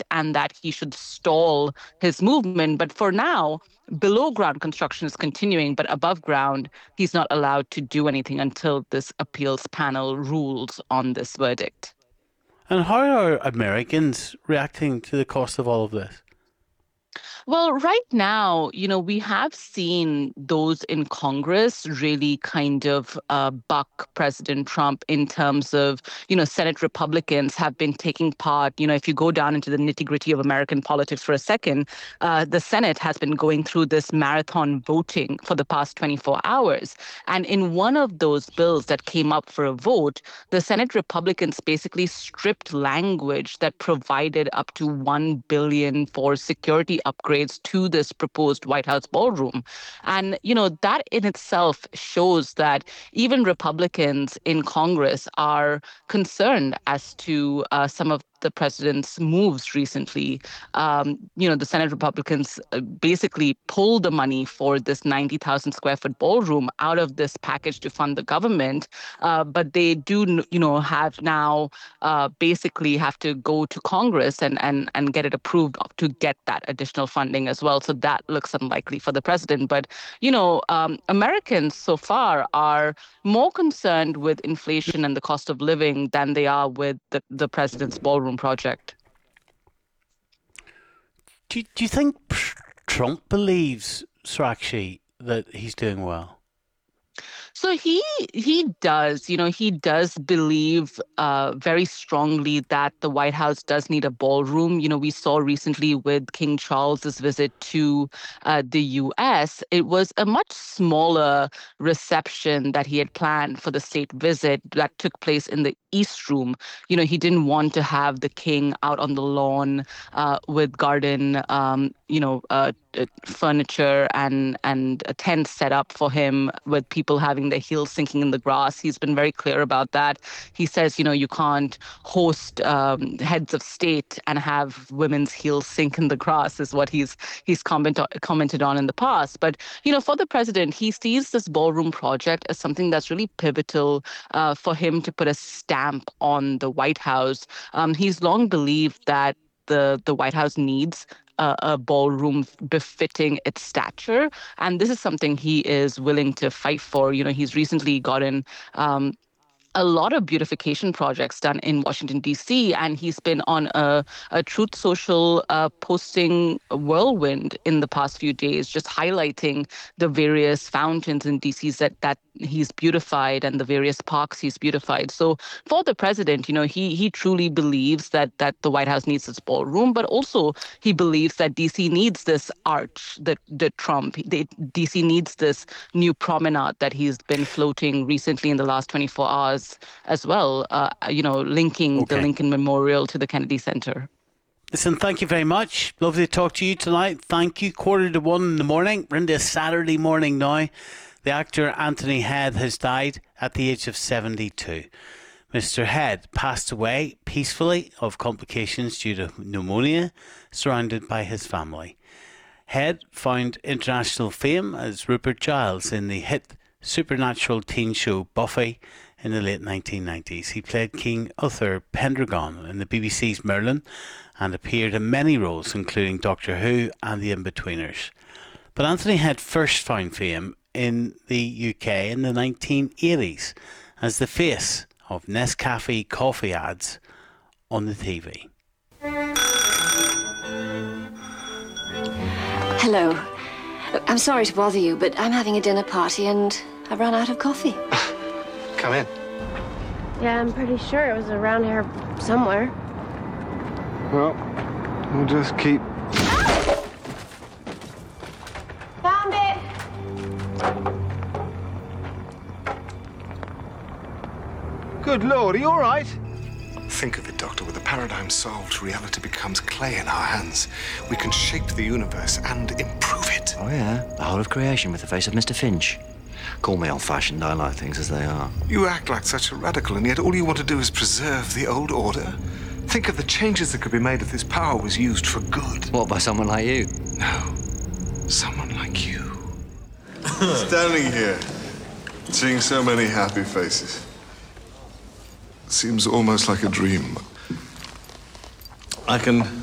project and that he should stall his movement. But for now, below ground construction is continuing, but above ground, he's not allowed to do anything until this appeals panel rules on this verdict. And how are Americans reacting to the cost of all of this? Well, right now, we have seen those in Congress really kind of buck President Trump in terms of, Senate Republicans have been taking part. If you go down into the nitty-gritty of American politics for a second, the Senate has been going through this marathon voting for the past 24 hours. And in one of those bills that came up for a vote, the Senate Republicans basically stripped language that provided up to $1 billion for security upgrades to this proposed White House ballroom. And, that in itself shows that even Republicans in Congress are concerned as to some of the president's moves recently. The Senate Republicans basically pulled the money for this 90,000 square foot ballroom out of this package to fund the government. But they do, have now basically have to go to Congress and get it approved to get that additional funding as well. So that looks unlikely for the president. But, Americans so far are more concerned with inflation and the cost of living than they are with the president's ballroom project. Do you think Trump believes, Sarakshi, that he's doing well? So he does, he does believe very strongly that the White House does need a ballroom. We saw recently with King Charles's visit to the U.S., it was a much smaller reception that he had planned for the state visit that took place in the East Room. He didn't want to have the king out on the lawn with garden, furniture and a tent set up for him with people having their heels sinking in the grass. He's been very clear about that. He says, you can't host heads of state and have women's heels sink in the grass is what he's commented on in the past. But, for the president, he sees this ballroom project as something that's really pivotal for him to put a stamp on the White House. He's long believed that the White House needs a ballroom befitting its stature. And this is something he is willing to fight for. He's recently gotten a lot of beautification projects done in Washington, D.C., and he's been on a Truth Social posting whirlwind in the past few days, just highlighting the various fountains in D.C. that he's beautified and the various parks he's beautified. So for the president, he truly believes that the White House needs this ballroom, but also he believes that D.C. needs this arch, the Trump. D.C. needs this new promenade that he's been floating recently in the last 24 hours as well, linking the Lincoln Memorial to the Kennedy Center. Listen, thank you very much. Lovely to talk to you tonight. Thank you. 1:45 in the morning. We're into a Saturday morning now. The actor Anthony Head has died at the age of 72. Mr. Head passed away peacefully of complications due to pneumonia, surrounded by his family. Head found international fame as Rupert Giles in the hit supernatural teen show Buffy in the late 1990s. He played King Uther Pendragon in the BBC's Merlin and appeared in many roles, including Doctor Who and The Inbetweeners. But Anthony Head first found fame in the UK in the 1980s as the face of Nescafe coffee ads on the TV. Hello. I'm sorry to bother you, but I'm having a dinner party and I've run out of coffee. Come in. Yeah, I'm pretty sure it was around here somewhere. Well, we'll just keep... Found it! Good Lord, are you all right? Think of it, Doctor. With the paradigm solved, reality becomes clay in our hands. We can shape the universe and improve it. Oh, yeah. The whole of creation with the face of Mr. Finch. Call me old-fashioned. I like things as they are. You act like such a radical, and yet all you want to do is preserve the old order. Think of the changes that could be made if this power was used for good. What, by someone like you? No. Someone like you. Standing here, seeing so many happy faces. Seems almost like a dream. I can